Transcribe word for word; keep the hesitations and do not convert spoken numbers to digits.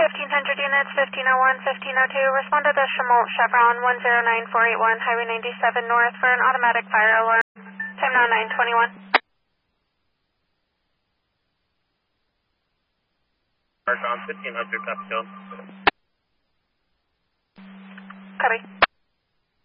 fifteen hundred units, fifteen oh one, fifteen oh two. Respond to the Chemult Chevron one zero nine four eight one, Highway ninety-seven North for an automatic fire alarm. Time now nine twenty-one. Archon, fifteen hundred, copy,